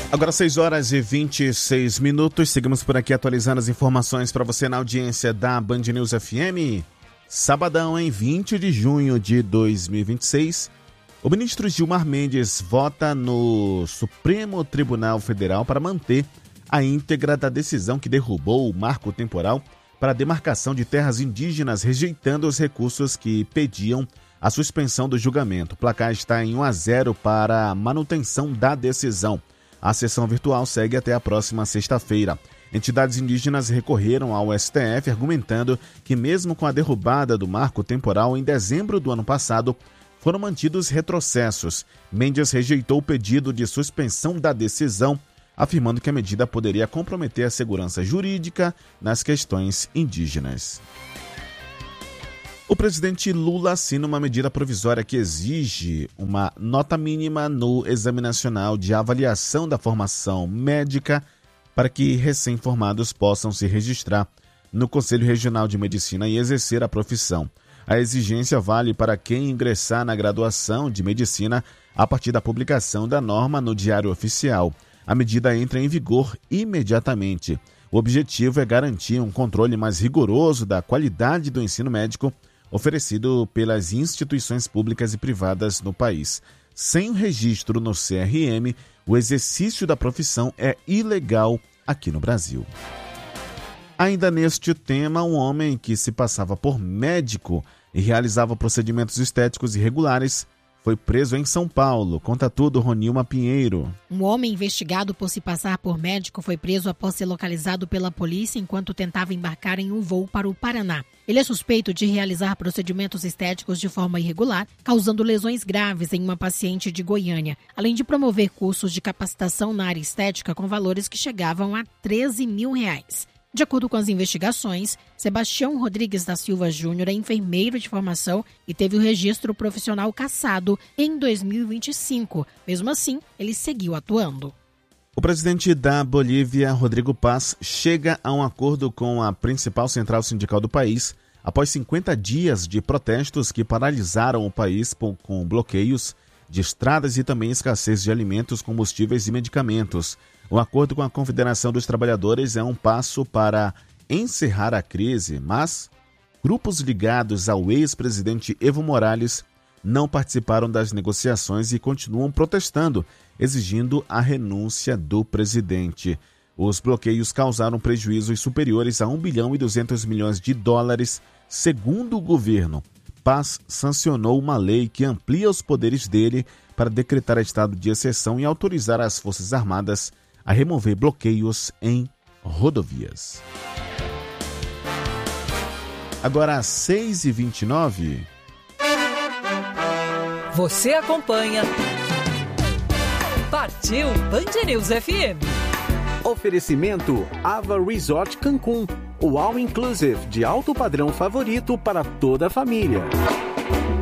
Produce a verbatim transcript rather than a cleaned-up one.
Agora seis horas e vinte e seis minutos, seguimos por aqui atualizando as informações para você na audiência da Band News F M. Sabadão, em vinte de junho de dois mil e vinte e seis, o ministro Gilmar Mendes vota no Supremo Tribunal Federal para manter a íntegra da decisão que derrubou o marco temporal para a demarcação de terras indígenas, rejeitando os recursos que pediam a suspensão do julgamento. O placar está em um a zero para a manutenção da decisão. A sessão virtual segue até a próxima sexta-feira. Entidades indígenas recorreram ao S T F argumentando que, mesmo com a derrubada do marco temporal em dezembro do ano passado, foram mantidos retrocessos. Mendes rejeitou o pedido de suspensão da decisão, afirmando que a medida poderia comprometer a segurança jurídica nas questões indígenas. O presidente Lula assina uma medida provisória que exige uma nota mínima no Exame Nacional de Avaliação da Formação Médica para que recém-formados possam se registrar no Conselho Regional de Medicina e exercer a profissão. A exigência vale para quem ingressar na graduação de medicina a partir da publicação da norma no Diário Oficial. A medida entra em vigor imediatamente. O objetivo é garantir um controle mais rigoroso da qualidade do ensino médico oferecido pelas instituições públicas e privadas no país. Sem o registro no C R M, o exercício da profissão é ilegal aqui no Brasil. Ainda neste tema, um homem que se passava por médico e realizava procedimentos estéticos irregulares foi preso em São Paulo. Conta tudo, Ronilma Pinheiro. Um homem investigado por se passar por médico foi preso após ser localizado pela polícia enquanto tentava embarcar em um voo para o Paraná. Ele é suspeito de realizar procedimentos estéticos de forma irregular, causando lesões graves em uma paciente de Goiânia, além de promover cursos de capacitação na área estética com valores que chegavam a treze mil reais. De acordo com as investigações, Sebastião Rodrigues da Silva Júnior é enfermeiro de formação e teve o registro profissional cassado em dois mil e vinte e cinco. Mesmo assim, ele seguiu atuando. O presidente da Bolívia, Rodrigo Paz, chega a um acordo com a principal central sindical do país após cinquenta dias de protestos que paralisaram o país com bloqueios de estradas e também escassez de alimentos, combustíveis e medicamentos. O acordo com a Confederação dos Trabalhadores é um passo para encerrar a crise, mas grupos ligados ao ex-presidente Evo Morales não participaram das negociações e continuam protestando, exigindo a renúncia do presidente. Os bloqueios causaram prejuízos superiores a um bilhão e duzentos milhões de dólares, segundo o governo. Paz sancionou uma lei que amplia os poderes dele para decretar estado de exceção e autorizar as Forças Armadas a remover bloqueios em rodovias. Agora às seis e vinte e nove. Você acompanha Partiu Band News F M. Oferecimento Ava Resort Cancún, o all-inclusive de alto padrão favorito para toda a família.